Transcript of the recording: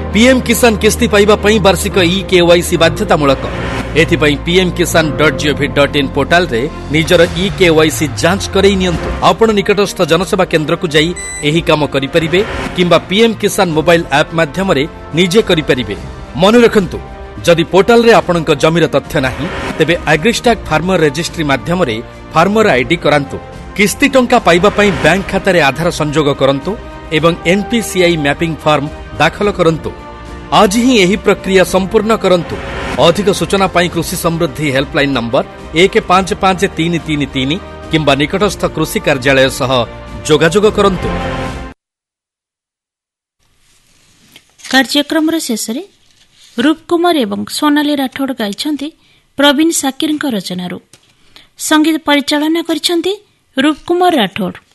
PM किसान किस्ती पाइबा पई वार्षिक ई-केवाईसी बाध्यतामूलक। एथिपई pmkisan.gov.in पोर्टाल रे निजर ई-केवाईसी जांच करई नियंतु। आपण निकटस्थ जनसेवा केंद्र को जाई एही काम करि परिबे किंबा पीएम किसान मोबाइल ऐप माध्यम रे निजे करि परिबे। मन रखंतु, जदि पोर्टाल रे आपणक जमीर तथ्य नाही तेबे एग्रीस्टैक फार्मर रजिस्ट्री माध्यम रे फार्मर आईडी करांतु। किस्ती टंका पाइबा पई बैंक खाता रे आधार संजोग करंतु एवं एनपीसीआई मैपिंग फॉर्म दाखल करंतु। आज ही एही प्रक्रिया संपूर्ण करंतु। अधिक सूचना पाई कृषि समृद्धि हेल्पलाइन नंबर 155333 किंबा निकटस्थ कृषि कार्यालय सह जोगाजोग करंतु। कार्यक्रम शेष में रूपकुमार एवं सोनाली राठौड़ गाइछन्ति प्रवीण साकिर रचनारू। संगीत परिचालना करिछन्ति रूपकुमार राठौड़।